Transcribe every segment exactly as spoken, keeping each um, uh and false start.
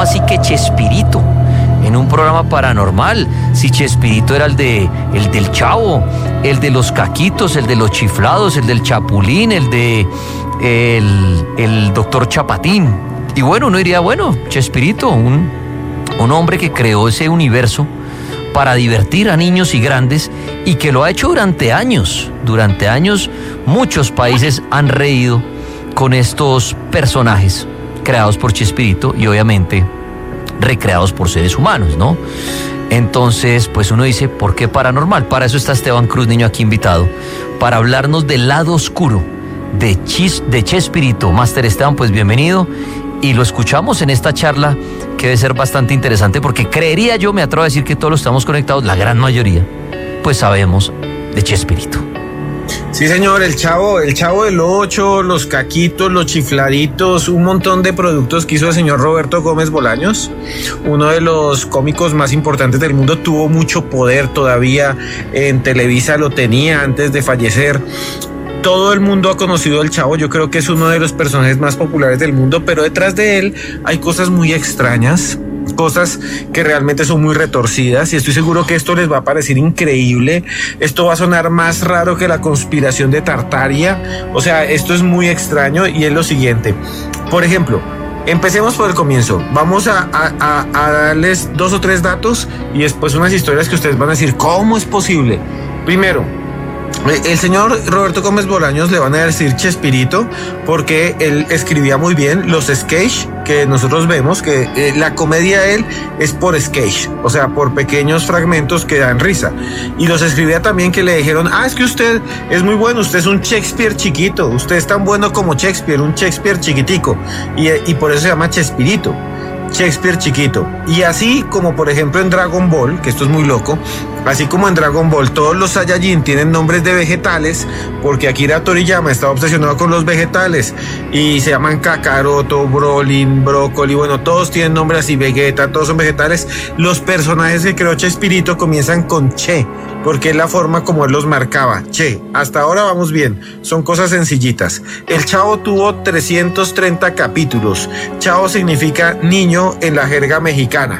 así que Chespirito? En un programa paranormal, si Chespirito era el de el del Chavo, el de los caquitos, el de los chiflados, el del Chapulín, el de el, el doctor Chapatín. Y bueno, uno diría, bueno, Chespirito, un, un hombre que creó ese universo para divertir a niños y grandes y que lo ha hecho durante años. Durante años muchos países han reído con estos personajes creados por Chespirito y obviamente recreados por seres humanos, ¿no? Entonces, pues uno dice, ¿por qué paranormal? Para eso está Esteban Cruz, niño, aquí invitado, para hablarnos del lado oscuro de, Chis, de Chespirito. Máster Esteban, pues bienvenido, y lo escuchamos en esta charla que debe ser bastante interesante, porque creería yo, me atrevo a decir que todos los estamos conectados, la gran mayoría, pues sabemos de Chespirito. Sí, señor, el Chavo, el Chavo del Ocho, los caquitos, los chifladitos, un montón de productos que hizo el señor Roberto Gómez Bolaños, uno de los cómicos más importantes del mundo. Tuvo mucho poder todavía en Televisa, lo tenía antes de fallecer. Todo el mundo ha conocido al Chavo, yo creo que es uno de los personajes más populares del mundo, pero detrás de él hay cosas muy extrañas, cosas que realmente son muy retorcidas, y estoy seguro que esto les va a parecer increíble. Esto va a sonar más raro que la conspiración de Tartaria. O sea, esto es muy extraño, y es lo siguiente. Por ejemplo, empecemos por el comienzo. Vamos a, a, a, a darles dos o tres datos y después unas historias que ustedes van a decir, ¿cómo es posible? Primero, el señor Roberto Gómez Bolaños le van a decir Chespirito porque él escribía muy bien los sketch que nosotros vemos, que eh, la comedia de él es por sketch, o sea, por pequeños fragmentos que dan risa. Y los escribía también, que le dijeron, ah, es que usted es muy bueno, usted es un Shakespeare chiquito, usted es tan bueno como Shakespeare, un Shakespeare chiquitico, y, y por eso se llama Chespirito. Shakespeare chiquito. Y así como por ejemplo en Dragon Ball, que esto es muy loco, así como en Dragon Ball todos los Saiyajin tienen nombres de vegetales, porque Akira Toriyama estaba obsesionado con los vegetales y se llaman Kakaroto, Brolin, Brócoli, bueno, todos tienen nombres así, Vegeta, todos son vegetales. Los personajes que creó Chespirito comienzan con Che, porque es la forma como él los marcaba, Che. Hasta ahora vamos bien, son cosas sencillitas. El Chavo tuvo trescientos treinta capítulos. Chavo significa niño en la jerga mexicana.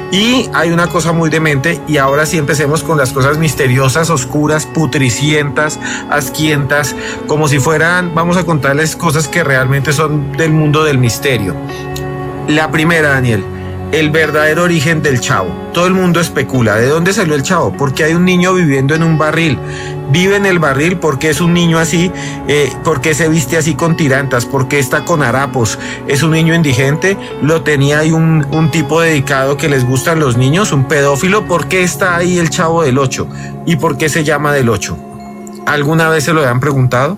Y hay una cosa muy demente, y ahora sí empecemos con las cosas misteriosas, oscuras, putricientas, asquientas, como si fueran, vamos a contarles cosas que realmente son del mundo del misterio. La primera, Daniel, el verdadero origen del Chavo. Todo el mundo especula, ¿de dónde salió el Chavo? Porque hay un niño viviendo en un barril. Vive en el barril porque es un niño así, eh, porque se viste así con tirantas, porque está con harapos, es un niño indigente. Lo tenía ahí un, un tipo dedicado que les gustan los niños, un pedófilo. ¿Por qué está ahí el Chavo del Ocho? ¿Y por qué se llama del Ocho? ¿Alguna vez se lo han preguntado?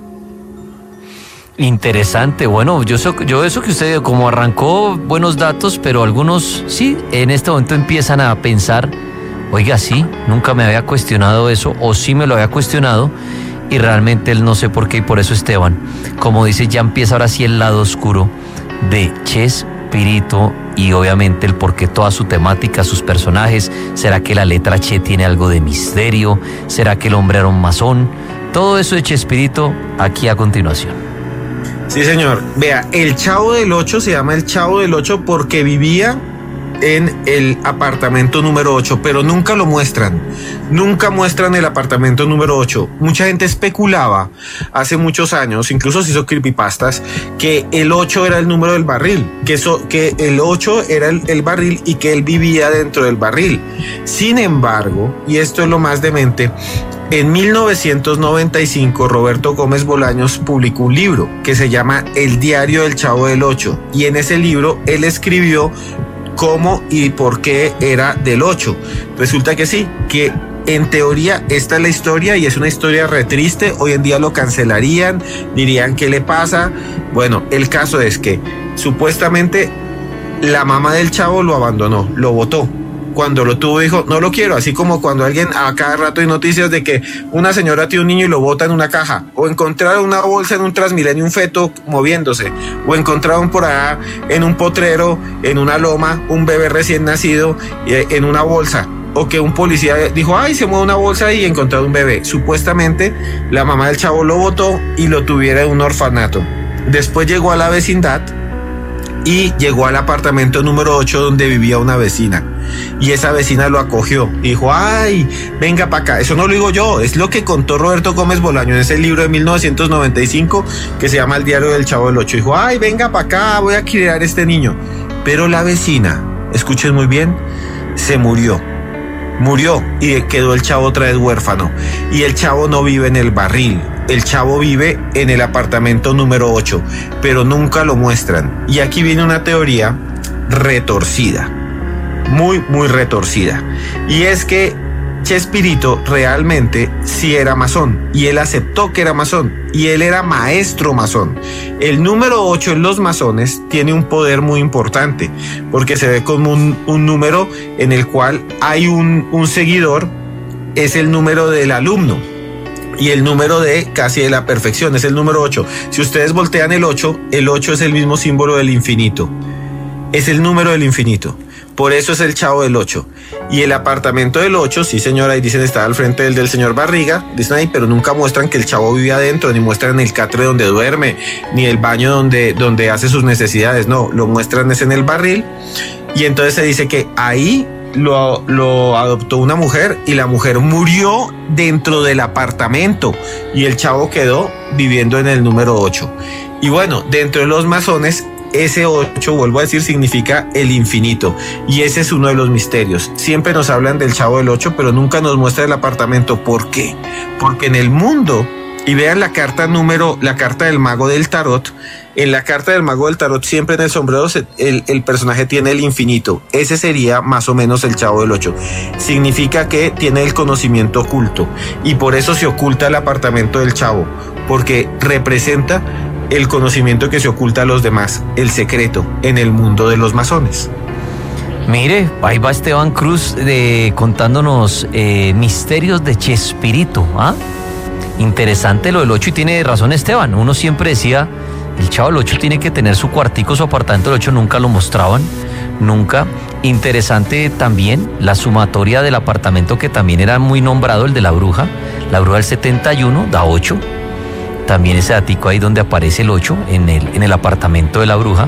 Interesante, bueno, yo, so, yo eso que usted como arrancó buenos datos, pero algunos sí, en este momento empiezan a pensar, oiga, sí, nunca me había cuestionado eso, o sí me lo había cuestionado, y realmente él no sé por qué, y por eso Esteban, como dice, ya empieza ahora sí el lado oscuro de Chespirito, y obviamente el por qué toda su temática, sus personajes. ¿Será que la letra Che tiene algo de misterio? ¿Será que el hombre era un masón? Todo eso de Chespirito aquí a continuación. Sí, señor. Vea, el Chavo del Ocho se llama el Chavo del Ocho porque vivía en el apartamento número ocho, pero nunca lo muestran. Nunca muestran el apartamento número ocho. Mucha gente especulaba hace muchos años, incluso se hizo creepypastas, que el ocho era el número del barril, que, eso, que el ocho era el, el barril y que él vivía dentro del barril. Sin embargo, y esto es lo más demente, en mil novecientos noventa y cinco Roberto Gómez Bolaños publicó un libro que se llama El Diario del Chavo del Ocho, y en ese libro él escribió cómo y por qué era del ocho. Resulta que sí, que en teoría esta es la historia, y es una historia re triste. Hoy en día lo cancelarían, dirían ¿qué le pasa? Bueno, el caso es que supuestamente la mamá del Chavo lo abandonó, lo botó. Cuando lo tuvo dijo, no lo quiero, así como cuando alguien, a cada rato hay noticias de que una señora tiene un niño y lo bota en una caja, o encontraron una bolsa en un Transmilenio, un feto moviéndose, o encontraron por allá en un potrero, en una loma, un bebé recién nacido en una bolsa, o que un policía dijo, ay, se mueve una bolsa y encontraron un bebé. Supuestamente la mamá del Chavo lo botó y lo tuviera en un orfanato. Después llegó a la vecindad y llegó al apartamento número ocho donde vivía una vecina. Y esa vecina lo acogió y dijo, ay, venga para acá. Eso no lo digo yo, es lo que contó Roberto Gómez Bolaño en ese libro de mil novecientos noventa y cinco que se llama El diario del Chavo del Ocho. Dijo, ay, venga para acá, voy a criar a este niño. Pero la vecina, escuchen muy bien, se murió. Murió y quedó el chavo otra vez huérfano. Y el chavo no vive en el barril. El chavo vive en el apartamento número ocho, pero nunca lo muestran. Y aquí viene una teoría retorcida, muy, muy retorcida. Y es que Chespirito realmente sí era masón, y él aceptó que era masón, y él era maestro masón. El número ocho en los masones tiene un poder muy importante, porque se ve como un, un número en el cual hay un, un seguidor, es el número del alumno. Y el número de casi de la perfección es el número ocho. Si ustedes voltean el ocho, el ocho es el mismo símbolo del infinito. Es el número del infinito. Por eso es el Chavo del ocho. Y el apartamento del ocho, sí señora, y dicen está al frente del del señor Barriga, dicen ahí, pero nunca muestran que el Chavo vive adentro, ni muestran el catre donde duerme, ni el baño donde, donde hace sus necesidades. No, lo muestran es en el barril. Y entonces se dice que ahí Lo, lo adoptó una mujer y la mujer murió dentro del apartamento y el chavo quedó viviendo en el número ocho. Y bueno, dentro de los masones, ese ocho, vuelvo a decir, significa el infinito, y ese es uno de los misterios. Siempre nos hablan del Chavo del ocho, pero nunca nos muestra el apartamento. ¿Por qué? Porque en el mundo, y vean la carta número, la carta del mago del tarot, en la carta del mago del tarot siempre en el sombrero el, el personaje tiene el infinito. Ese sería más o menos el Chavo del ocho. Significa que tiene el conocimiento oculto, y por eso se oculta el apartamento del Chavo, porque representa el conocimiento que se oculta a los demás, el secreto en el mundo de los masones. Mire, ahí va Esteban Cruz de, contándonos eh, misterios de Chespirito, ¿ah? Interesante lo del ocho, y tiene razón Esteban. Uno siempre decía, el Chavo del ocho tiene que tener su cuartico, su apartamento del ocho, nunca lo mostraban, nunca. Interesante también la sumatoria del apartamento que también era muy nombrado, el de la bruja, la bruja del setenta y uno, da ocho. También ese datico ahí donde aparece el ocho, en el, en el apartamento de la bruja.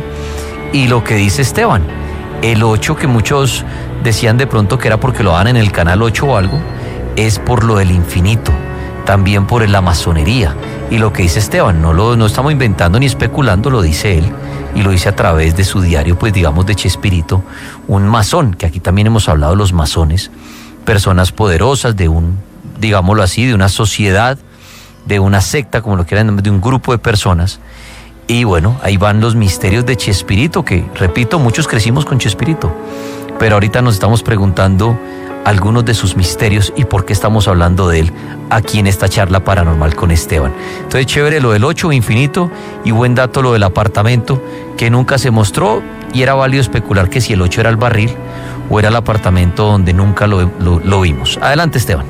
Y lo que dice Esteban, el ocho que muchos decían de pronto que era porque lo daban en el canal ocho o algo, es por lo del infinito, también por la masonería. Y lo que dice Esteban, no lo no estamos inventando ni especulando, lo dice él, y lo dice a través de su diario, pues digamos, de Chespirito, un masón, que aquí también hemos hablado de los masones, personas poderosas de un, digámoslo así, de una sociedad, de una secta, como lo quieran, de un grupo de personas. Y bueno, ahí van los misterios de Chespirito, que repito, muchos crecimos con Chespirito, pero ahorita nos estamos preguntando algunos de sus misterios y por qué estamos hablando de él aquí en esta charla paranormal con Esteban. Entonces, chévere lo del ocho, infinito, y buen dato lo del apartamento, que nunca se mostró, y era válido especular que si el ocho era el barril o era el apartamento donde nunca lo, lo, lo vimos. Adelante, Esteban.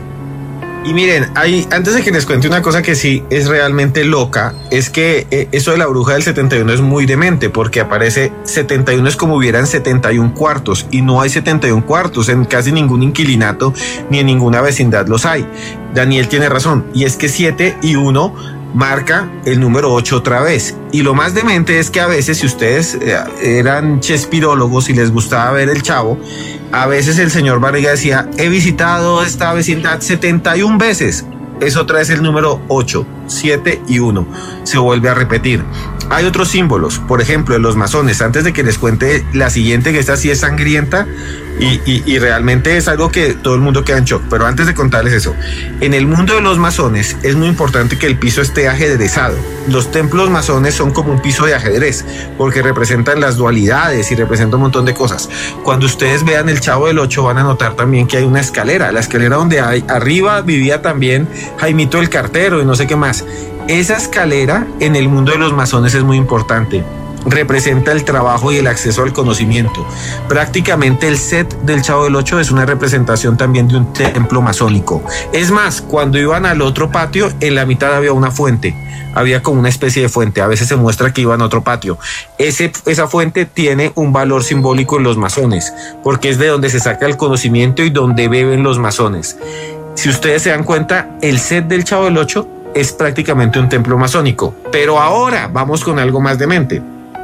Y miren, hay, antes de que les cuente una cosa que sí es realmente loca, es que eh, eso de la bruja del setenta y uno es muy demente, porque aparece setenta y uno, es como hubieran setenta y un cuartos, y no hay setenta y un cuartos en casi ningún inquilinato ni en ninguna vecindad los hay. Daniel tiene razón, y es que siete y uno marca el número ocho otra vez. Y lo más demente es que a veces, si ustedes eh, eran chespirólogos y les gustaba ver el Chavo, a veces el señor Barriga decía, he visitado esta vecindad setenta y una veces. Es otra vez el número ocho, siete y uno. Se vuelve a repetir. Hay otros símbolos, por ejemplo, de los masones. Antes de que les cuente la siguiente, que esta sí es sangrienta y, y, y realmente es algo que todo el mundo queda en shock. Pero antes de contarles eso, en el mundo de los masones es muy importante que el piso esté ajedrezado. Los templos masones son como un piso de ajedrez, porque representan las dualidades y representan un montón de cosas. Cuando ustedes vean el Chavo del ocho van a notar también que hay una escalera, la escalera donde hay, arriba vivía también Jaimito el Cartero y no sé qué más. Esa escalera en el mundo de los masones es muy importante. Representa el trabajo y el acceso al conocimiento. Prácticamente el set del Chavo del ocho es una representación también de un templo masónico. Es más, cuando iban al otro patio, en la mitad había una fuente. Había como una especie de fuente. A veces se muestra que iban a otro patio. Ese, esa fuente tiene un valor simbólico en los masones, porque es de donde se saca el conocimiento y donde beben los masones. Si ustedes se dan cuenta, el set del Chavo del ocho es prácticamente un templo masónico. Pero ahora vamos con algo más demente.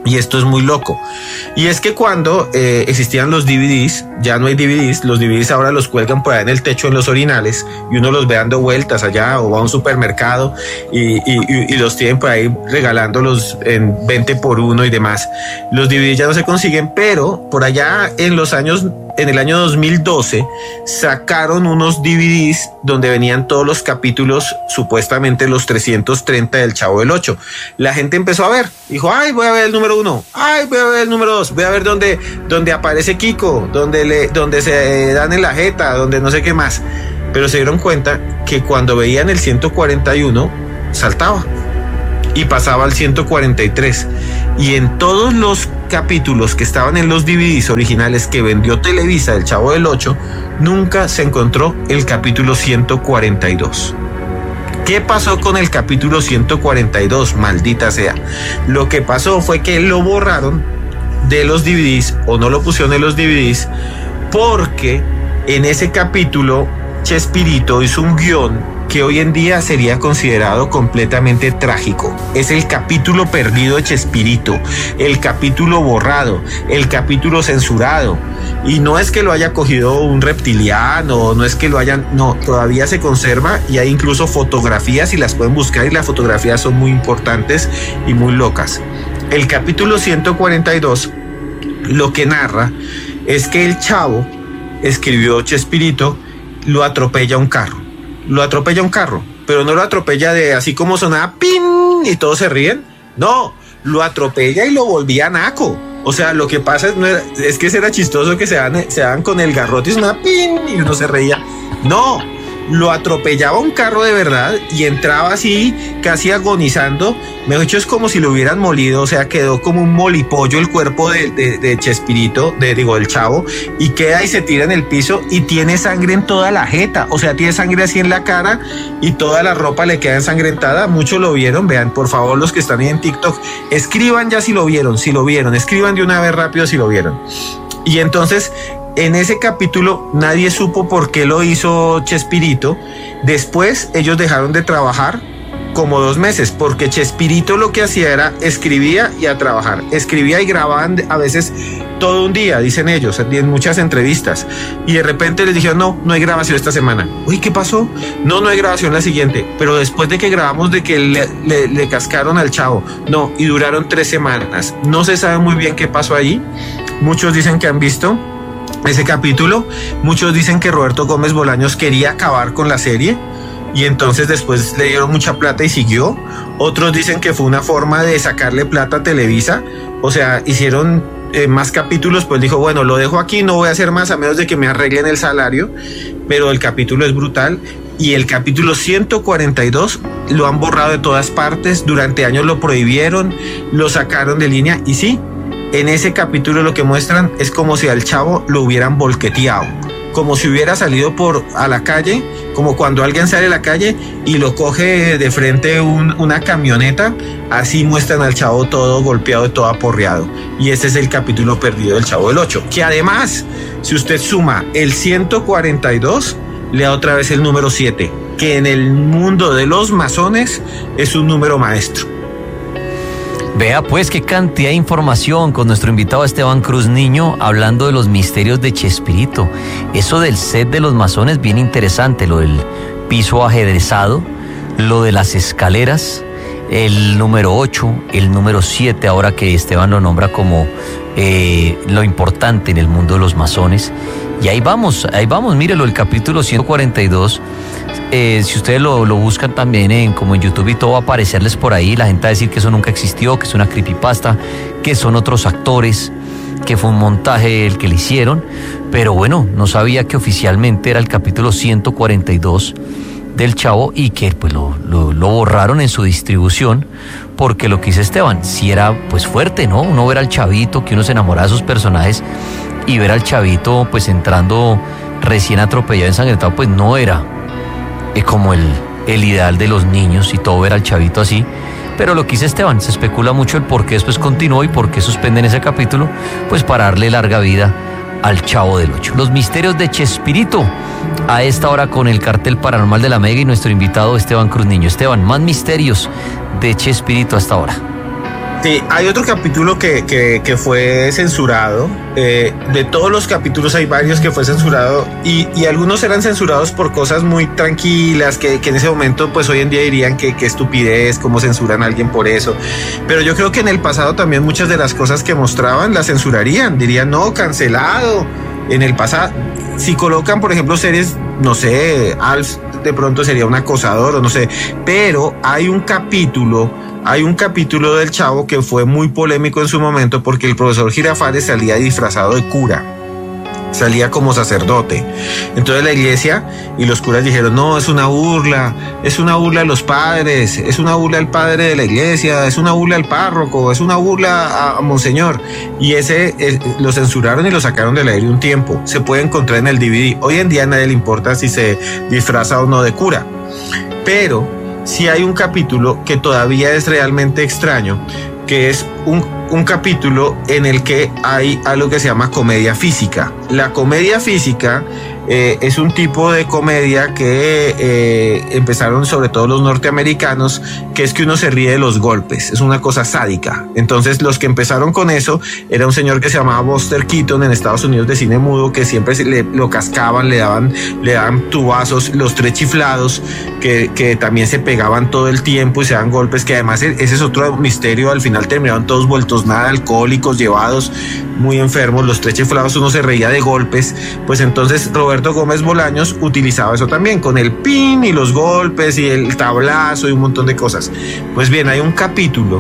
Y esto es muy loco. Y es que cuando eh, existían los D V Ds, ya no hay D V Ds, los D V Ds ahora los cuelgan por ahí en el techo en los orinales y uno los ve dando vueltas allá o va a un supermercado y, y, y los tienen por ahí regalándolos en veinte por uno y demás. Los D V Ds ya no se consiguen, pero por allá en los años, en el año dos mil doce, sacaron unos D V Ds donde venían todos los capítulos, supuestamente los trescientos treinta del Chavo del Ocho. La gente empezó a ver, dijo, ay, voy a ver el número uno, ay, voy a ver el número dos, voy a ver dónde, dónde aparece Kiko, donde, le, donde se dan en la jeta, donde no sé qué más. Pero se dieron cuenta que cuando veían el ciento cuarenta y uno, saltaba y pasaba al ciento cuarenta y tres. Y en todos los capítulos que estaban en los D V Ds originales que vendió Televisa del Chavo del Ocho, nunca se encontró el capítulo ciento cuarenta y dos. ¿Qué pasó con el capítulo ciento cuarenta y dos? Maldita sea. Lo que pasó fue que lo borraron de los D V Ds o no lo pusieron en los D V Ds porque en ese capítulo Chespirito hizo un guión que hoy en día sería considerado completamente trágico. Es el capítulo perdido de Chespirito, el capítulo borrado, el capítulo censurado. Y no es que lo haya cogido un reptiliano, no es que lo hayan, no, todavía se conserva y hay incluso fotografías y las pueden buscar y las fotografías son muy importantes y muy locas. El capítulo ciento cuarenta y dos lo que narra es que el Chavo, escribió Chespirito, lo atropella un carro. Lo atropella un carro, pero no lo atropella de así como sonaba ¡pin! Y todos se ríen. No, lo atropella y lo volvía naco. O sea, lo que pasa es, no era, es que era chistoso que se dan, se dan con el garrote y sonaba ¡pin! Y uno se reía. No, lo atropellaba un carro de verdad y entraba así, casi agonizando. Mejor dicho, es como si lo hubieran molido, o sea, quedó como un molipollo el cuerpo de, de, de Chespirito, de, digo, del Chavo, y queda y se tira en el piso y tiene sangre en toda la jeta, o sea, tiene sangre así en la cara y toda la ropa le queda ensangrentada. Muchos lo vieron, vean, por favor, los que están ahí en TikTok, escriban ya si lo vieron, si lo vieron, escriban de una vez rápido si lo vieron. Y entonces, en ese capítulo nadie supo por qué lo hizo Chespirito. Después ellos dejaron de trabajar como dos meses, porque Chespirito lo que hacía era escribía y a trabajar, escribía y grababan a veces todo un día, dicen ellos, en muchas entrevistas, y de repente les dijeron, no, no hay grabación esta semana. Uy, ¿qué pasó? No, no hay grabación la siguiente, pero después de que grabamos de que le, le, le cascaron al Chavo, no, y duraron tres semanas, no se sabe muy bien qué pasó allí. Muchos dicen que han visto ese capítulo, muchos dicen que Roberto Gómez Bolaños quería acabar con la serie y entonces después le dieron mucha plata y siguió. Otros dicen que fue una forma de sacarle plata a Televisa, o sea, hicieron eh, más capítulos, pues dijo, bueno, lo dejo aquí, no voy a hacer más a menos de que me arreglen el salario, pero el capítulo es brutal. Y el capítulo ciento cuarenta y dos lo han borrado de todas partes, durante años lo prohibieron, lo sacaron de línea y sí, en ese capítulo lo que muestran es como si al Chavo lo hubieran volqueteado, como si hubiera salido por a la calle, como cuando alguien sale a la calle y lo coge de frente un, una camioneta, así muestran al Chavo todo golpeado y todo aporreado. Y ese es el capítulo perdido del Chavo del Ocho, que además, si usted suma el ciento cuarenta y dos, le da otra vez el número siete, que en el mundo de los masones es un número maestro. Vea pues qué cantidad de información con nuestro invitado Esteban Cruz Niño hablando de los misterios de Chespirito. Eso del set de los masones bien interesante, lo del piso ajedrezado, lo de las escaleras, el número ocho, el número siete, ahora que Esteban lo nombra como eh, lo importante en el mundo de los masones. Y ahí vamos, ahí vamos, mírelo, el capítulo ciento cuarenta y dos. Eh, si ustedes lo, lo buscan también en, como en YouTube y todo, va a aparecerles por ahí. La gente va a decir que eso nunca existió, que es una creepypasta, que son otros actores, que fue un montaje el que le hicieron. Pero bueno, no sabía que oficialmente era el capítulo ciento cuarenta y dos del Chavo y que pues lo, lo, lo borraron en su distribución, porque lo que dice Esteban, sí era pues fuerte, ¿no? Uno ver al Chavito, que uno se enamora de esos personajes, y ver al Chavito pues entrando recién atropellado, ensangrentado, pues no era eh, como el, el ideal de los niños y todo, ver al Chavito así. Pero lo que dice Esteban, se especula mucho el por qué después continuó y por qué suspenden ese capítulo, pues para darle larga vida al Chavo del Ocho. Los misterios de Chespirito, a esta hora con el cartel paranormal de la Mega y nuestro invitado Esteban Cruz Niño. Esteban, más misterios de Chespirito hasta ahora. Sí, hay otro capítulo que, que, que fue censurado. Eh, de todos los capítulos hay varios que fue censurado y, y algunos eran censurados por cosas muy tranquilas que, que en ese momento pues hoy en día dirían que, que estupidez, cómo censuran a alguien por eso. Pero yo creo que en el pasado también muchas de las cosas que mostraban las censurarían, dirían no, cancelado. En el pasado, si colocan por ejemplo series, no sé, Alf de pronto sería un acosador o no sé, pero hay un capítulo Hay un capítulo del Chavo que fue muy polémico en su momento porque el profesor Girafales salía disfrazado de cura, salía como sacerdote. Entonces la iglesia y los curas dijeron, no, es una burla, es una burla a los padres, es una burla al padre de la iglesia, es una burla al párroco, es una burla a, a Monseñor. Y ese eh, lo censuraron y lo sacaron del aire un tiempo. Se puede encontrar en el D V D. Hoy en día a nadie le importa si se disfraza o no de cura. Pero sí hay un capítulo que todavía es realmente extraño, que es un, un capítulo en el que hay algo que se llama comedia física. La comedia física eh, es un tipo de comedia que eh, empezaron sobre todo los norteamericanos, que es que uno se ríe de los golpes, es una cosa sádica. Entonces los que empezaron con eso era un señor que se llamaba Buster Keaton en Estados Unidos, de cine mudo, que siempre le, lo cascaban, le daban, le daban tubazos, los tres chiflados, que, que también se pegaban todo el tiempo y se daban golpes, que además ese es otro misterio, al final terminaron todos vueltos nada, alcohólicos, llevados, muy enfermos, los tres chiflados, uno se reía de golpes. Pues entonces Roberto Gómez Bolaños utilizaba eso también, con el pin y los golpes y el tablazo y un montón de cosas. Pues bien, hay un capítulo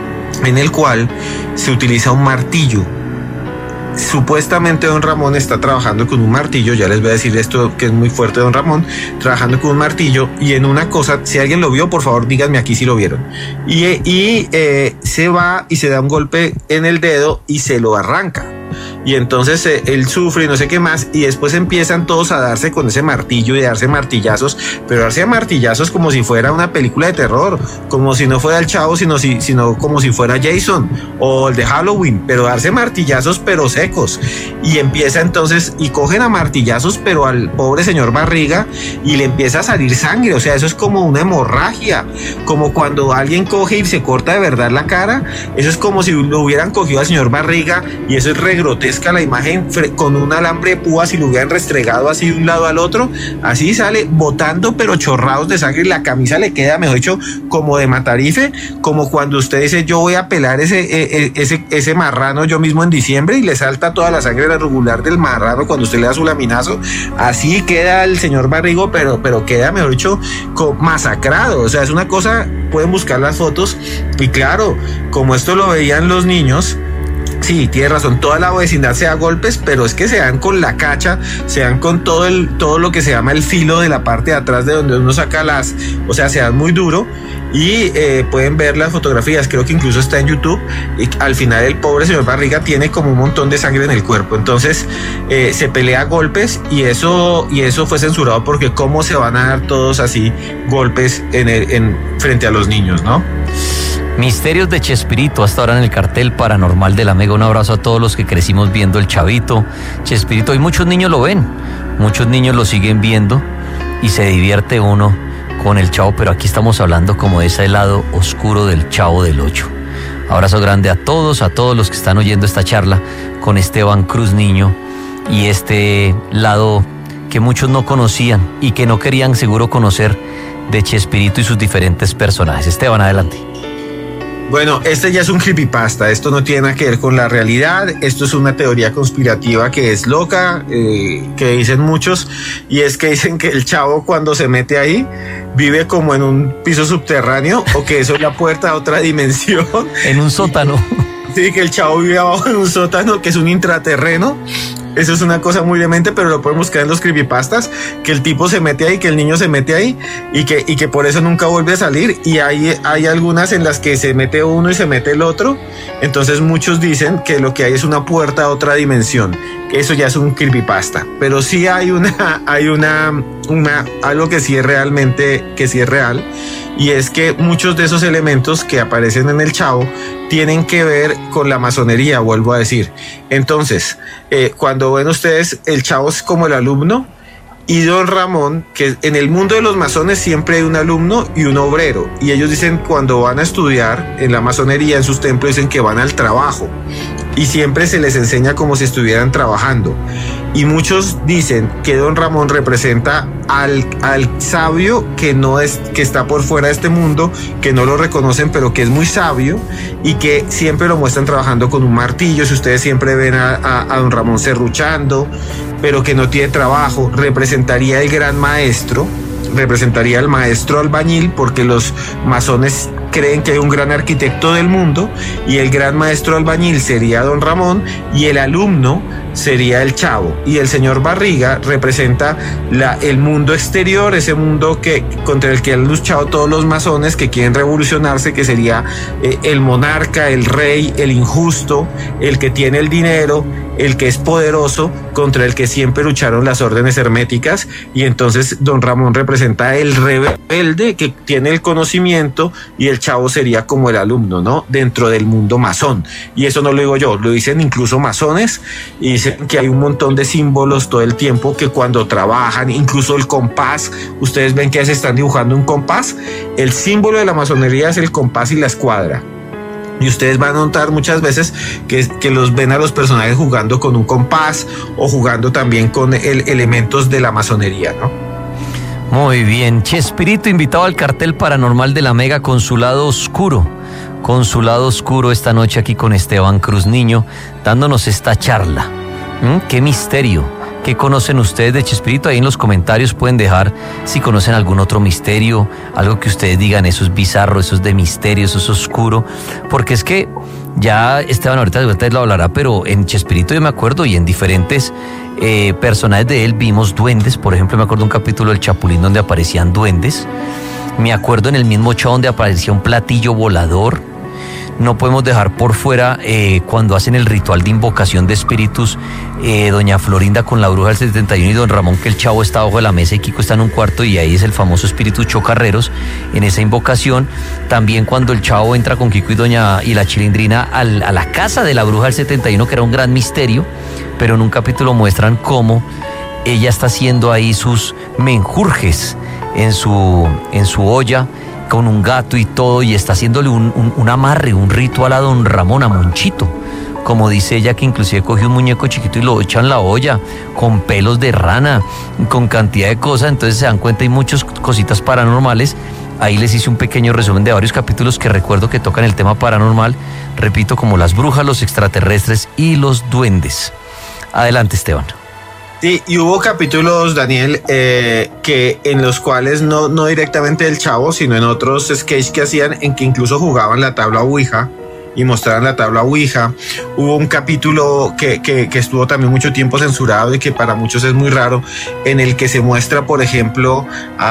en el cual se utiliza un martillo. Supuestamente don Ramón está trabajando con un martillo, ya les voy a decir esto que es muy fuerte, don Ramón, trabajando con un martillo, y en una cosa, si alguien lo vio, por favor díganme aquí si lo vieron, y, y eh, se va y se da un golpe en el dedo y se lo arranca. Y entonces eh, él sufre y no sé qué más, y después empiezan todos a darse con ese martillo y a darse martillazos, pero darse a martillazos como si fuera una película de terror, como si no fuera el Chavo, sino, si, sino como si fuera Jason o el de Halloween, pero darse martillazos pero secos. Y empieza entonces, y cogen a martillazos pero al pobre señor Barriga y le empieza a salir sangre, o sea, eso es como una hemorragia, como cuando alguien coge y se corta de verdad la cara, eso es como si lo hubieran cogido al señor Barriga, y eso es re grotesca la imagen, con un alambre de púas y lo hubieran restregado así de un lado al otro, así sale botando pero chorrados de sangre, y la camisa le queda, mejor dicho, como de matarife, como cuando usted dice yo voy a pelar ese, ese, ese marrano yo mismo en diciembre y le salta toda la sangre regular del marrano cuando usted le da su laminazo, así queda el señor Barrigo, pero, pero queda, mejor dicho, masacrado. O sea, es una cosa, pueden buscar las fotos, y claro, como esto lo veían los niños. Sí, tiene razón, toda la vecindad se da golpes, pero es que se dan con la cacha, se dan con todo el todo lo que se llama el filo de la parte de atrás de donde uno saca las, o sea, se dan muy duro, y eh, pueden ver las fotografías, creo que incluso está en YouTube, y al final el pobre señor Barriga tiene como un montón de sangre en el cuerpo, entonces eh, se pelea a golpes, y eso, y eso fue censurado porque cómo se van a dar todos así golpes en el, en, frente a los niños, ¿no? Misterios de Chespirito, hasta ahora en el cartel paranormal de la Mega. Un abrazo a todos los que crecimos viendo el Chavito, Chespirito, y muchos niños lo ven, muchos niños lo siguen viendo y se divierte uno con el Chavo, pero aquí estamos hablando como de ese lado oscuro del Chavo del Ocho. Abrazo grande a todos, a todos los que están oyendo esta charla con Esteban Cruz Niño, y este lado que muchos no conocían y que no querían seguro conocer de Chespirito y sus diferentes personajes. Esteban, adelante. Bueno, este ya es un creepypasta, esto no tiene nada que ver con la realidad, esto es una teoría conspirativa que es loca, eh, que dicen muchos, y es que dicen que el Chavo cuando se mete ahí vive como en un piso subterráneo, o que eso es la puerta a otra dimensión. En un sótano. Sí, que el Chavo vive abajo en un sótano, que es un intraterreno. Eso es una cosa muy demente, pero lo podemos buscar en los creepypastas, que el tipo se mete ahí, que el niño se mete ahí, y que, y que por eso nunca vuelve a salir, y hay, hay algunas en las que se mete uno y se mete el otro, entonces muchos dicen que lo que hay es una puerta a otra dimensión, que eso ya es un creepypasta, pero sí hay una, hay una, una, algo que sí es realmente, que sí es real, y es que muchos de esos elementos que aparecen en el Chavo tienen que ver con la masonería, vuelvo a decir. Entonces, eh, cuando ven ustedes, el Chavo es como el alumno, y don Ramón, que en el mundo de los masones siempre hay un alumno y un obrero, y ellos dicen cuando van a estudiar en la masonería, en sus templos, dicen que van al trabajo, y siempre se les enseña como si estuvieran trabajando. Y muchos dicen que don Ramón representa al, al sabio que no es, que está por fuera de este mundo, que no lo reconocen, pero que es muy sabio y que siempre lo muestran trabajando con un martillo. Si ustedes siempre ven a, a, a don Ramón serruchando, pero que no tiene trabajo, representaría el gran maestro, representaría al maestro albañil, porque los masones creen que hay un gran arquitecto del mundo y el gran maestro albañil sería don Ramón y el alumno sería el Chavo, y el señor Barriga representa la, el mundo exterior, ese mundo que contra el que han luchado todos los masones que quieren revolucionarse, que sería eh, el monarca, el rey, el injusto, el que tiene el dinero, el que es poderoso, contra el que siempre lucharon las órdenes herméticas. Y entonces don Ramón representa el rebelde que tiene el conocimiento, y el Chavo sería como el alumno, ¿no? Dentro del mundo masón. Y eso no lo digo yo, lo dicen incluso masones, y dicen que hay un montón de símbolos todo el tiempo que cuando trabajan, incluso el compás, ustedes ven que se están dibujando un compás, el símbolo de la masonería es el compás y la escuadra. Y ustedes van a notar muchas veces que, que los ven a los personajes jugando con un compás o jugando también con el, elementos de la masonería, ¿no? Muy bien, Chespirito invitado al cartel paranormal de la Mega con su lado oscuro, con su lado oscuro esta noche aquí con Esteban Cruz Niño, dándonos esta charla. ¿Mm? ¡Qué misterio! ¿Qué conocen ustedes de Chespirito? Ahí en los comentarios pueden dejar si conocen algún otro misterio, algo que ustedes digan, eso es bizarro, eso es de misterio, eso es oscuro, porque es que ya Esteban ahorita, ahorita lo hablará, pero en Chespirito yo me acuerdo y en diferentes eh, personajes de él vimos duendes. Por ejemplo, me acuerdo un capítulo del Chapulín donde aparecían duendes, me acuerdo en el mismo Chavo donde aparecía un platillo volador. No podemos dejar por fuera eh, cuando hacen el ritual de invocación de espíritus, eh, doña Florinda con la bruja del setenta y uno y don Ramón, que el Chavo está abajo de la mesa y Kiko está en un cuarto, y ahí es el famoso espíritu chocarreros en esa invocación. También cuando el Chavo entra con Kiko y doña y la Chilindrina al, a la casa de la bruja del setenta y uno, que era un gran misterio, pero en un capítulo muestran cómo ella está haciendo ahí sus menjurjes en su, en su olla, con un gato y todo, y está haciéndole un, un, un amarre, un ritual a don Ramón, a Monchito, como dice ella, que inclusive cogió un muñeco chiquito y lo echa en la olla, con pelos de rana, con cantidad de cosas. Entonces se dan cuenta, hay muchas cositas paranormales. Ahí les hice un pequeño resumen de varios capítulos que recuerdo que tocan el tema paranormal, repito, como las brujas, los extraterrestres y los duendes. Adelante, Esteban. Sí, y hubo capítulos, Daniel, eh, que en los cuales no, no directamente del Chavo, sino en otros sketches que hacían, en que incluso jugaban la tabla Ouija y mostraban la tabla Ouija. Hubo un capítulo que, que, que estuvo también mucho tiempo censurado y que para muchos es muy raro, en el que se muestra, por ejemplo,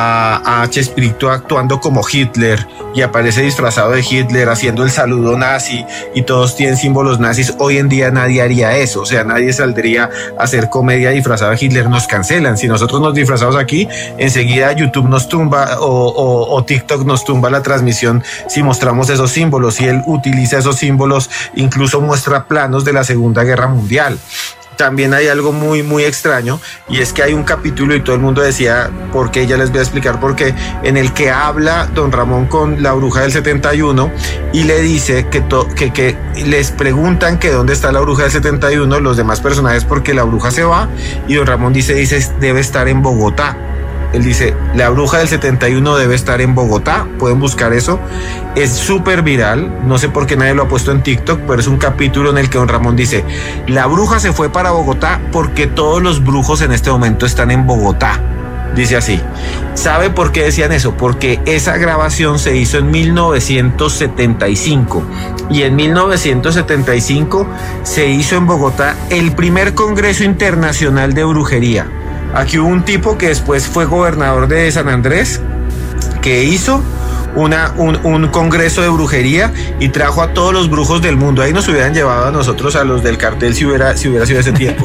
a, a Chespirito actuando como Hitler, y aparece disfrazado de Hitler haciendo el saludo nazi, y todos tienen símbolos nazis. Hoy en día nadie haría eso, o sea, nadie saldría a hacer comedia disfrazado de Hitler, nos cancelan. Si nosotros nos disfrazamos aquí, enseguida YouTube nos tumba o, o, o TikTok nos tumba la transmisión si mostramos esos símbolos, y él utiliza esos símbolos, incluso muestra planos de la Segunda Guerra Mundial. También hay algo muy muy extraño, y es que hay un capítulo, y todo el mundo decía por qué, ya les voy a explicar por qué, en el que habla don Ramón con la bruja del setenta y uno y le dice que, to, que, que les preguntan que dónde está la bruja del setenta y uno, los demás personajes, porque la bruja se va, y don Ramón dice, dice debe estar en Bogotá. Él dice, la bruja del setenta y uno debe estar en Bogotá, pueden buscar eso, es súper viral, no sé por qué nadie lo ha puesto en TikTok, pero es un capítulo en el que don Ramón dice, la bruja se fue para Bogotá porque todos los brujos en este momento están en Bogotá, dice así. ¿Sabe por qué decían eso? Porque esa grabación se hizo en mil novecientos setenta y cinco, y en mil novecientos setenta y cinco se hizo en Bogotá el primer Congreso Internacional de Brujería. Aquí hubo un tipo que después fue gobernador de San Andrés, que hizo una, un, un congreso de brujería y trajo a todos los brujos del mundo. Ahí nos hubieran llevado a nosotros, a los del cartel, si hubiera, si hubiera sido ese tiempo.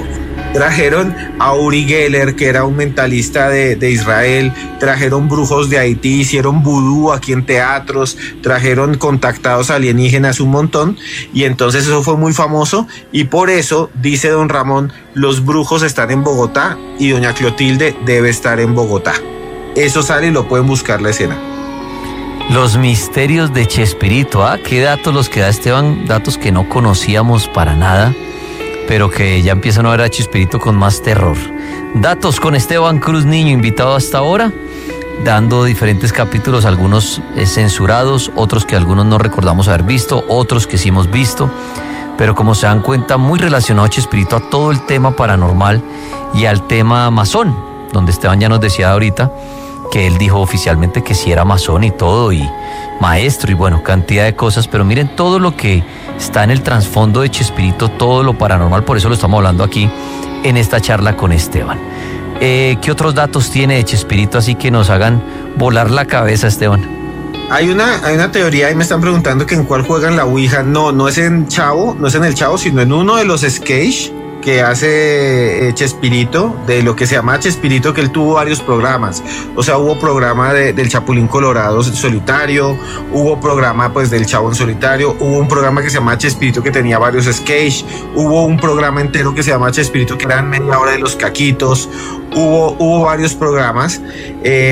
Trajeron a Uri Geller, que era un mentalista de, de Israel, trajeron brujos de Haití, hicieron vudú aquí en teatros, trajeron contactados alienígenas, un montón, y entonces eso fue muy famoso, y por eso, dice don Ramón, los brujos están en Bogotá y doña Clotilde debe estar en Bogotá. Eso sale y lo pueden buscar la escena. Los misterios de Chespirito, ¿ah? Qué datos los que da Esteban, datos que no conocíamos para nada, pero que ya empiezan a ver a Chespirito con más terror. Datos con Esteban Cruz Niño, invitado hasta ahora, dando diferentes capítulos, algunos eh, censurados, otros que algunos no recordamos haber visto, otros que sí hemos visto, pero como se dan cuenta, muy relacionado Chespirito a todo el tema paranormal y al tema masón, donde Esteban ya nos decía ahorita que él dijo oficialmente que sí era masón y todo, y maestro, y bueno, cantidad de cosas, pero miren todo lo que está en el trasfondo de Chespirito, todo lo paranormal, por eso lo estamos hablando aquí en esta charla con Esteban. Eh, ¿Qué otros datos tiene de Chespirito así que nos hagan volar la cabeza, Esteban? Hay una, hay una teoría y me están preguntando que en cuál juegan la Ouija. No, no es en Chavo, no es en el Chavo, sino en uno de los sketch que hace eh, Chespirito, de lo que se llama Chespirito, que él tuvo varios programas. O sea, hubo programa de, del Chapulín Colorado en solitario, hubo programa pues del Chavo en solitario, hubo un programa que se llama Chespirito que tenía varios sketch, hubo un programa entero que se llama Chespirito que eran media hora de los caquitos, hubo, hubo varios programas. Eh,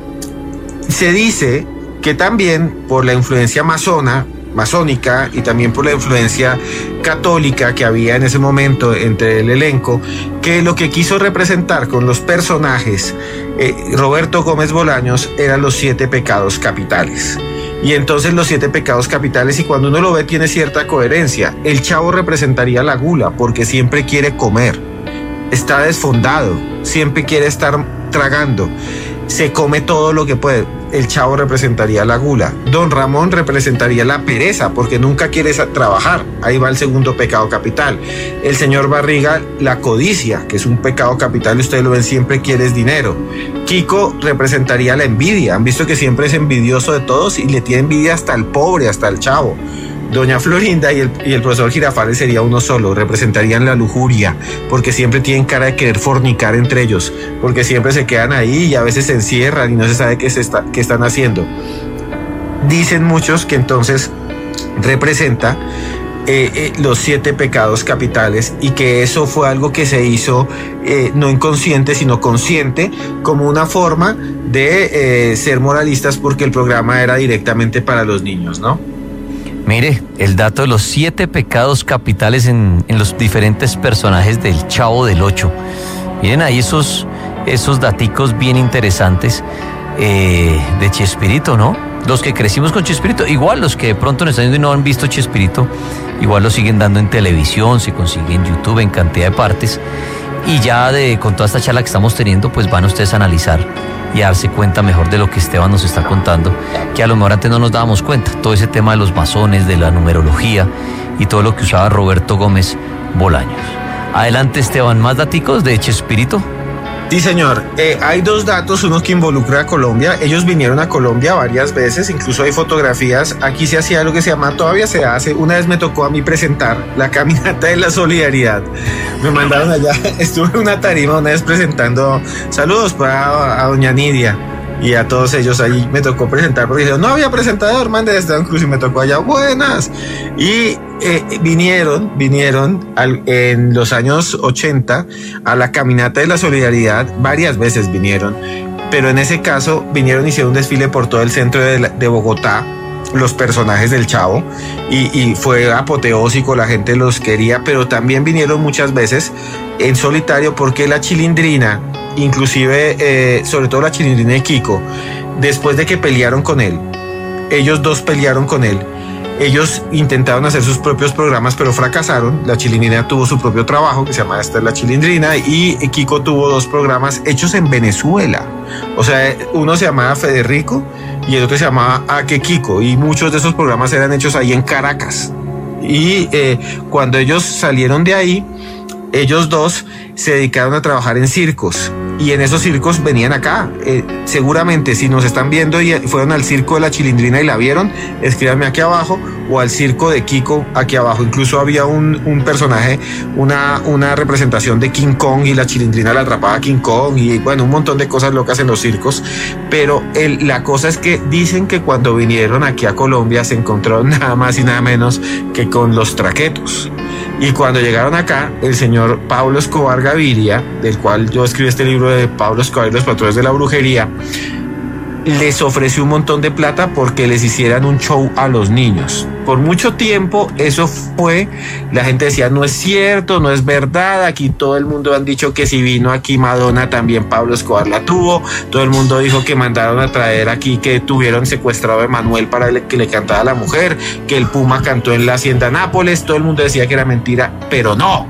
se dice que también por la influencia masona, masónica y también por la influencia católica que había en ese momento entre el elenco, que lo que quiso representar con los personajes eh, Roberto Gómez Bolaños eran los siete pecados capitales. Y entonces los siete pecados capitales, y cuando uno lo ve tiene cierta coherencia. El Chavo representaría la gula porque siempre quiere comer, está desfondado, siempre quiere estar tragando, se come todo lo que puede. El Chavo representaría la gula. Don Ramón representaría la pereza porque nunca quiere trabajar. Ahí va el segundo pecado capital. El señor Barriga, la codicia, que es un pecado capital y ustedes lo ven, siempre quieres dinero. Kiko representaría la envidia. Han visto que siempre es envidioso de todos y le tiene envidia hasta el pobre, hasta el Chavo. Doña Florinda y el, y el profesor Girafales sería uno solo, representarían la lujuria, porque siempre tienen cara de querer fornicar entre ellos, porque siempre se quedan ahí y a veces se encierran y no se sabe qué, se está, qué están haciendo. Dicen muchos que entonces representa eh, eh, los siete pecados capitales y que eso fue algo que se hizo eh, no inconsciente sino consciente, como una forma de eh, ser moralistas, porque el programa era directamente para los niños, ¿no? Mire, el dato de los siete pecados capitales en, en los diferentes personajes del Chavo del Ocho. Miren ahí esos, esos daticos bien interesantes eh, de Chespirito, ¿no? Los que crecimos con Chespirito, igual los que de pronto nos están viendo y no han visto Chespirito, igual lo siguen dando en televisión, se consigue en YouTube en cantidad de partes. Y ya de, con toda esta charla que estamos teniendo, pues van ustedes a analizar y a darse cuenta mejor de lo que Esteban nos está contando, que a lo mejor antes no nos dábamos cuenta, todo ese tema de los masones, de la numerología y todo lo que usaba Roberto Gómez Bolaños. Adelante, Esteban, ¿más daticos de Chespirito? Sí, señor. Eh, hay dos datos, uno que involucra a Colombia. Ellos vinieron a Colombia varias veces, incluso hay fotografías. Aquí se hacía lo que se llama, todavía se hace. Una vez me tocó a mí presentar la caminata de la solidaridad. Me mandaron allá, estuve en una tarima una vez presentando, saludos para a doña Nidia y a todos ellos. Allí me tocó presentar porque dijeron, no había presentador, man, de Esteban Cruz, y me tocó allá, buenas. Y eh, vinieron, vinieron al, en los años ochenta a la caminata de la solidaridad, varias veces vinieron, pero en ese caso vinieron y hicieron un desfile por todo el centro de, la, de Bogotá, los personajes del Chavo, y, y fue apoteósico, la gente los quería, pero también vinieron muchas veces en solitario porque la Chilindrina, inclusive eh, sobre todo la Chilindrina de Kiko, después de que pelearon con él, ellos dos pelearon con él, ellos intentaron hacer sus propios programas pero fracasaron. La Chilindrina tuvo su propio trabajo que se llama Esta es la Chilindrina, y Kiko tuvo dos programas hechos en Venezuela. O sea, uno se llamaba Federico y el otro se llamaba Aque Kiko, y muchos de esos programas eran hechos ahí en Caracas. Y eh, cuando ellos salieron de ahí, ellos dos se dedicaron a trabajar en circos, y en esos circos venían acá. Eh, seguramente si nos están viendo y fueron al circo de la Chilindrina y la vieron, escríbanme aquí abajo, o al circo de Kiko aquí abajo. Incluso había un, un personaje, una, una representación de King Kong y la Chilindrina la atrapaba a King Kong y bueno, un montón de cosas locas en los circos. Pero el, la cosa es que dicen que cuando vinieron aquí a Colombia se encontraron nada más y nada menos que con los traquetos. Y cuando llegaron acá, el señor Pablo Escobar Gaviria, del cual yo escribí este libro de Pablo Escobar y los patrones de la brujería, les ofreció un montón de plata porque les hicieran un show a los niños. Por mucho tiempo eso fue, la gente decía no es cierto, no es verdad, aquí todo el mundo han dicho que si vino aquí Madonna también Pablo Escobar la tuvo, todo el mundo dijo que mandaron a traer aquí que tuvieron secuestrado a Emanuel para que le cantara a la mujer, que el Puma cantó en la Hacienda Nápoles, todo el mundo decía que era mentira, pero no.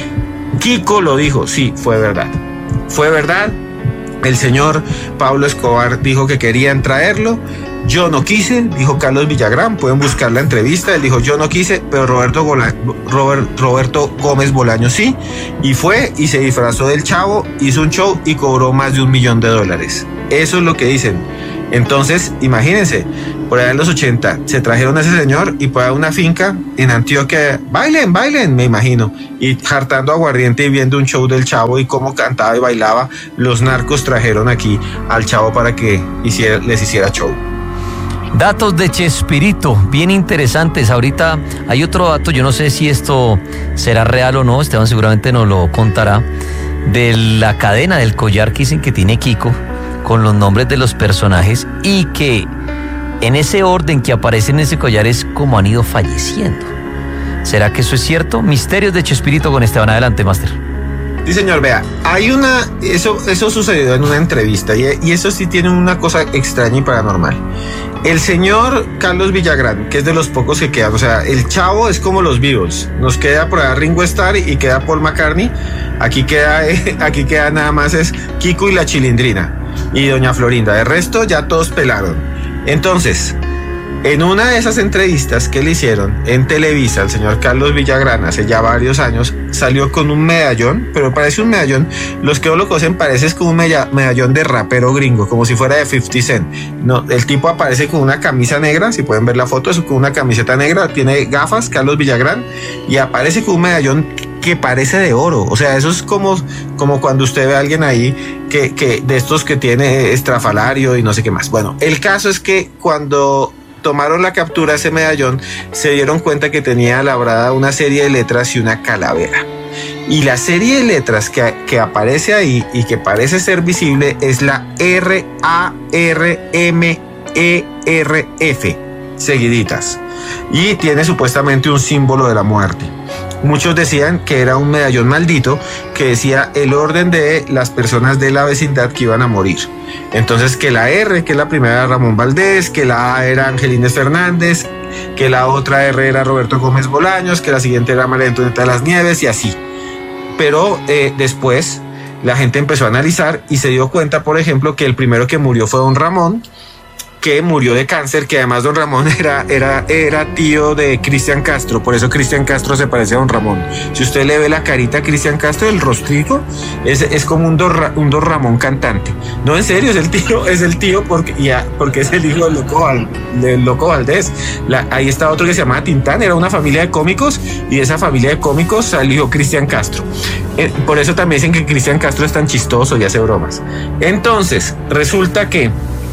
Kiko lo dijo, sí, fue verdad, fue verdad. El señor Pablo Escobar dijo que querían traerlo, yo no quise, dijo Carlos Villagrán, pueden buscar la entrevista, él dijo yo no quise, pero Roberto, Gola, Robert, Roberto Gómez Bolaños sí, y fue y se disfrazó del Chavo, hizo un show y cobró más de un millón de dólares. Eso es lo que dicen. Entonces, imagínense, por allá en los ochenta se trajeron a ese señor y por allá una finca en Antioquia, bailen, bailen, me imagino, y hartando aguardiente y viendo un show del Chavo y cómo cantaba y bailaba, los narcos trajeron aquí al Chavo para que hiciera, les hiciera show. Datos de Chespirito, bien interesantes. Ahorita hay otro dato, yo no sé si esto será real o no, Esteban seguramente nos lo contará, de la cadena del collar que dicen que tiene Kiko, con los nombres de los personajes y que en ese orden que aparece en ese collar es como han ido falleciendo. ¿Será que eso es cierto? Misterios de Chespirito con Esteban. Adelante, máster. Sí, señor, vea, hay una, eso, eso sucedió en una entrevista y, y eso sí tiene una cosa extraña y paranormal. El señor Carlos Villagrán, que es de los pocos que quedan, o sea, el Chavo es como los Beatles, nos queda por allá Ringo Starr y queda Paul McCartney, aquí queda, eh, aquí queda nada más es Kiko y la Chilindrina y doña Florinda, de resto ya todos pelaron. Entonces, en una de esas entrevistas que le hicieron en Televisa, el señor Carlos Villagrán, hace ya varios años, salió con un medallón, pero parece un medallón, los que no lo conocen parece como un medallón de rapero gringo, como si fuera de cincuenta Cent. No, el tipo aparece con una camisa negra, si pueden ver la foto, es con una camiseta negra, tiene gafas, Carlos Villagrán, y aparece con un medallón que parece de oro. O sea, eso es como, como cuando usted ve a alguien ahí que, que de estos que tiene estrafalario y no sé qué más. Bueno, el caso es que cuando tomaron la captura de ese medallón, se dieron cuenta que tenía labrada una serie de letras y una calavera. Y la serie de letras que, que aparece ahí y que parece ser visible es la R A R M E R F, seguiditas. Y tiene supuestamente un símbolo de la muerte. Muchos decían que era un medallón maldito que decía el orden de las personas de la vecindad que iban a morir. Entonces que la R, que la primera era Ramón Valdés, que la A era Angelines Fernández, que la otra R era Roberto Gómez Bolaños, que la siguiente era María Antonieta de las Nieves y así. Pero eh, después la gente empezó a analizar y se dio cuenta, por ejemplo, que el primero que murió fue don Ramón, que murió de cáncer, que además don Ramón era, era, era tío de Cristian Castro, por eso Cristian Castro se parece a don Ramón. Si usted le ve la carita a Cristian Castro, el rostrito, es, es como un don, un don Ramón cantante. No, en serio, es el tío, es el tío porque, ya, porque es el hijo del Loco, del Loco Valdés. La, ahí está otro que se llamaba Tintán, era una familia de cómicos y de esa familia de cómicos salió Cristian Castro. Eh, por eso también dicen que Cristian Castro es tan chistoso y hace bromas. Entonces, resulta que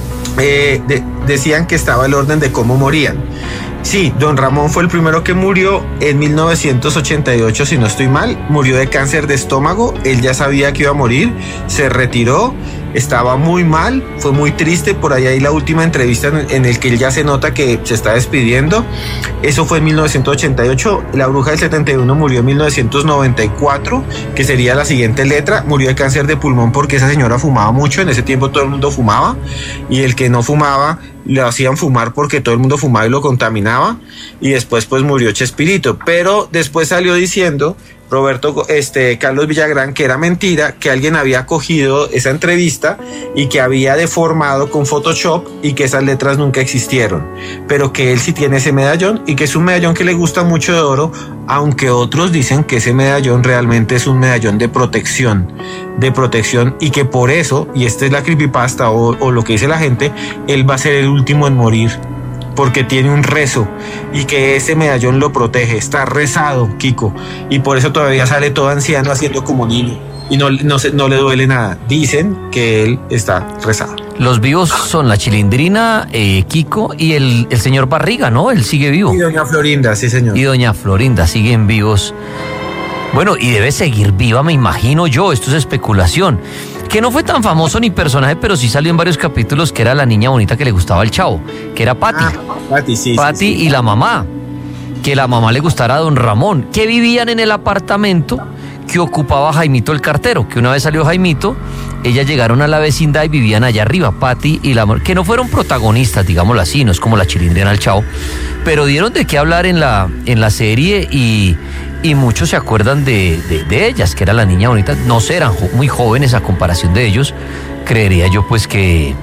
Eh, de, decían que estaba el orden de cómo morían. Sí, don Ramón fue el primero que murió en mil novecientos ochenta y ocho, si no estoy mal, murió de cáncer de estómago, él ya sabía que iba a morir, se retiró, estaba muy mal, fue muy triste, por ahí hay la última entrevista en, en el que él ya se nota que se está despidiendo, eso fue en mil novecientos ochenta y ocho, la bruja del setenta y uno murió en mil novecientos noventa y cuatro, que sería la siguiente letra, murió de cáncer de pulmón porque esa señora fumaba mucho, en ese tiempo todo el mundo fumaba, y el que no fumaba le hacían fumar porque todo el mundo fumaba y lo contaminaba, y después pues murió Chespirito, pero después salió diciendo Roberto, este, Carlos Villagrán, que era mentira, que alguien había cogido esa entrevista y que había deformado con Photoshop y que esas letras nunca existieron, pero que él sí tiene ese medallón y que es un medallón que le gusta mucho de oro, aunque otros dicen que ese medallón realmente es un medallón de protección, de protección y que por eso, y esta es la creepypasta o, o lo que dice la gente, él va a ser el último en morir porque tiene un rezo y que ese medallón lo protege. Está rezado, Kiko, y por eso todavía sale todo anciano haciendo como niño y no, no, se, no le duele nada. Dicen que él está rezado. Los vivos son la Chilindrina, eh, Kiko y el, el señor Barriga, ¿no? Él sigue vivo. Y doña Florinda, sí, señor. Y doña Florinda siguen vivos. Bueno, y debe seguir viva, me imagino yo, esto es especulación. Que no fue tan famoso ni personaje, pero sí salió en varios capítulos, que era la niña bonita que le gustaba al Chavo, que era Pati. Ah, Pati, sí. Pati sí, sí. Y la mamá, que la mamá le gustara a don Ramón, que vivían en el apartamento que ocupaba Jaimito el cartero, que una vez salió Jaimito, ellas llegaron a la vecindad y vivían allá arriba, Pati y la que no fueron protagonistas, digámoslo así, no es como la Chilindrina al Chavo, pero dieron de qué hablar en la, en la serie y, y muchos se acuerdan de, de, de ellas, que era la niña bonita, no sé, eran jo- muy jóvenes a comparación de ellos, creería yo pues que...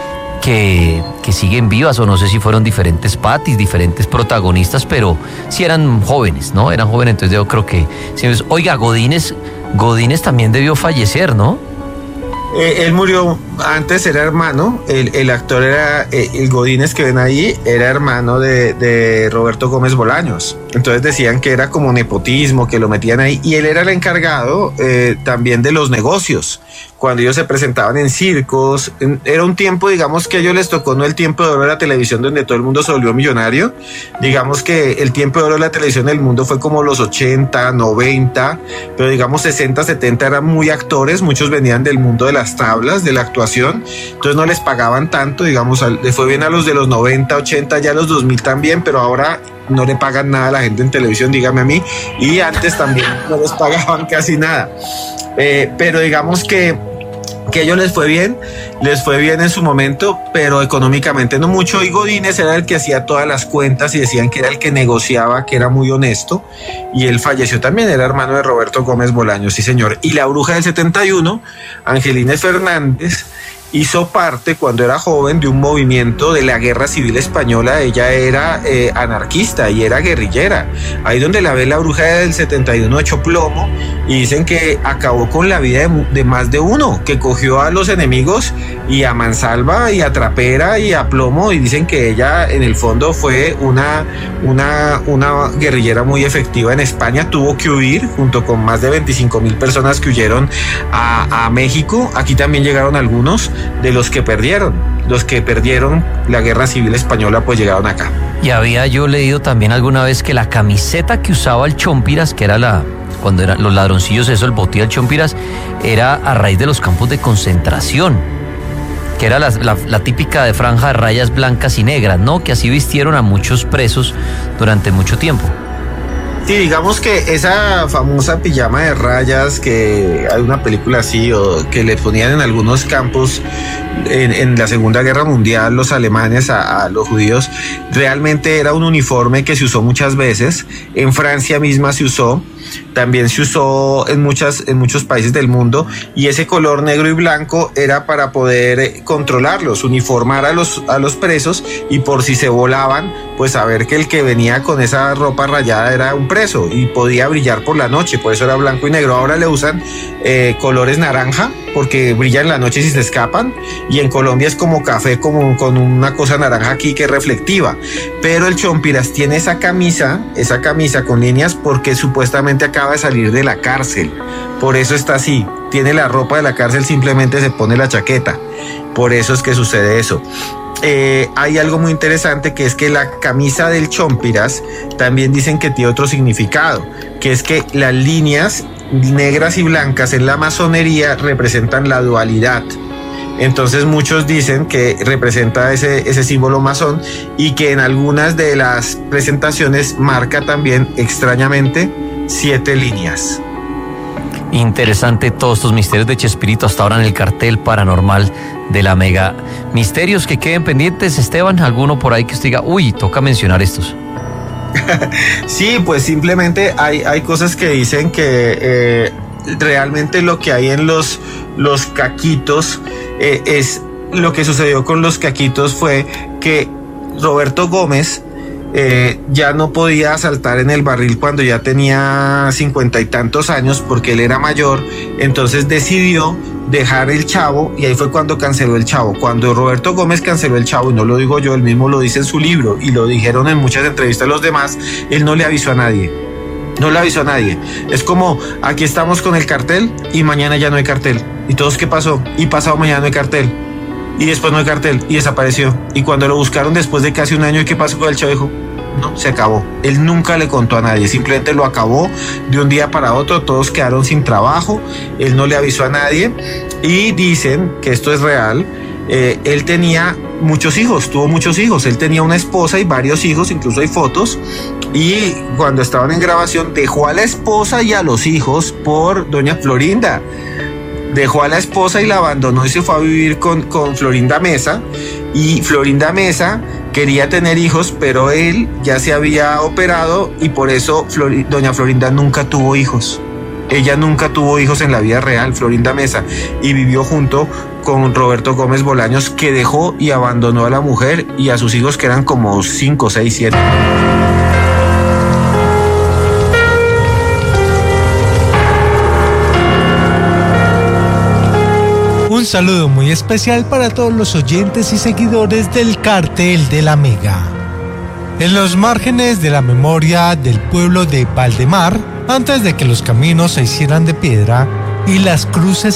Que, que siguen vivas, o no sé si fueron diferentes Patis, diferentes protagonistas, pero sí eran jóvenes, ¿no? Eran jóvenes, entonces yo creo que... Oiga, Godínez, Godínez también debió fallecer, ¿no? Eh, él murió, antes era hermano, el, el actor era, eh, el Godínez que ven ahí, era hermano de, de Roberto Gómez Bolaños. Entonces decían que era como nepotismo, que lo metían ahí, y él era el encargado eh, también de los negocios. Cuando ellos se presentaban en circos, en, era un tiempo, digamos, que a ellos les tocó, no el tiempo de oro de la televisión donde todo el mundo se volvió millonario. Digamos que el tiempo de oro de la televisión del mundo fue como los ochenta, noventa, pero digamos sesenta, setenta eran muy actores, muchos venían del mundo de las tablas, de la actuación, entonces no les pagaban tanto, digamos, le fue bien a los de los noventa, ochenta, ya los dos mil también, pero ahora no le pagan nada a la gente en televisión, dígame a mí, y antes también no les pagaban casi nada. Eh, pero digamos que, que a ellos les fue bien, les fue bien en su momento, pero económicamente no mucho. Y Godínez era el que hacía todas las cuentas y decían que era el que negociaba, que era muy honesto, y él falleció también, era hermano de Roberto Gómez Bolaños, sí señor. Y la bruja del setenta y uno, Angelina Fernández, hizo parte cuando era joven de un movimiento de la Guerra Civil Española. Ella era eh, anarquista y era guerrillera. Ahí donde la ve la bruja del setenta y uno echó plomo y dicen que acabó con la vida de, de más de uno, que cogió a los enemigos y a mansalva y a trapera y a plomo, y dicen que ella en el fondo fue una, una, una guerrillera muy efectiva en España. Tuvo que huir junto con más de veinticinco mil personas que huyeron a, a México. Aquí también llegaron algunos de los que perdieron, los que perdieron la Guerra Civil Española, pues llegaron acá. Y había yo leído también alguna vez que la camiseta que usaba el Chompiras, que era la, cuando eran los ladroncillos, eso, el botín del Chompiras, era a raíz de los campos de concentración, que era la, la, la típica de franja de rayas blancas y negras, ¿no? Que así vistieron a muchos presos durante mucho tiempo. Sí, digamos que esa famosa pijama de rayas, que hay una película así, o que le ponían en algunos campos en, en la Segunda Guerra Mundial los alemanes a, a los judíos, realmente era un uniforme que se usó muchas veces. En Francia misma se usó, también se usó en, muchas, en muchos países del mundo, y ese color negro y blanco era para poder controlarlos, uniformar a los, a los presos, y por si se volaban, pues saber que el que venía con esa ropa rayada era un preso y podía brillar por la noche, por eso era blanco y negro. Ahora le usan eh, colores naranja porque brilla en la noche si se escapan, y en Colombia es como café, como con una cosa naranja aquí que es reflectiva. Pero el Chompiras tiene esa camisa, esa camisa con líneas porque supuestamente acaba de salir de la cárcel, por eso está así, tiene la ropa de la cárcel, simplemente se pone la chaqueta, por eso es que sucede eso. Eh, hay algo muy interesante, que es que la camisa del Chompiras también dicen que tiene otro significado, que es que las líneas negras y blancas en la masonería representan la dualidad. Entonces muchos dicen que representa ese, ese símbolo masón, y que en algunas de las presentaciones marca también, extrañamente, siete líneas. Interesante todos estos misterios de Chespirito hasta ahora en el cartel paranormal de la Mega. Misterios que queden pendientes, Esteban, alguno por ahí que usted diga, uy, toca mencionar estos. Sí, pues simplemente hay, hay cosas que dicen que eh, realmente lo que hay en los, los caquitos eh, es lo que sucedió con los caquitos fue que Roberto Gómez eh, ya no podía asaltar en el barril cuando ya tenía cincuenta y tantos años porque él era mayor, entonces decidió dejar el Chavo y ahí fue cuando canceló el Chavo. Cuando Roberto Gómez canceló el Chavo, y no lo digo yo, él mismo lo dice en su libro y lo dijeron en muchas entrevistas los demás, él no le avisó a nadie. No le avisó a nadie. Es como, aquí estamos con el cartel y mañana ya no hay cartel. ¿Y todos qué pasó? Y pasado mañana no hay cartel. Y después no hay cartel y desapareció. Y cuando lo buscaron después de casi un año, ¿y qué pasó con el Chavo? Dijo, no, se acabó. Él nunca le contó a nadie, simplemente lo acabó de un día para otro, todos quedaron sin trabajo, él no le avisó a nadie y dicen que esto es real. Eh, él tenía muchos hijos, tuvo muchos hijos, él tenía una esposa y varios hijos, incluso hay fotos, y cuando estaban en grabación dejó a la esposa y a los hijos por doña Florinda, dejó a la esposa y la abandonó y se fue a vivir con, con Florinda Mesa, y Florinda Mesa quería tener hijos, pero él ya se había operado y por eso Flor, doña Florinda nunca tuvo hijos. Ella nunca tuvo hijos en la vida real, Florinda Mesa, y vivió junto con Roberto Gómez Bolaños, que dejó y abandonó a la mujer y a sus hijos, que eran como cinco, seis, siete. Un saludo muy especial para todos los oyentes y seguidores del Cartel de la Mega. En los márgenes de la memoria del pueblo de Valdemar, antes de que los caminos se hicieran de piedra y las cruces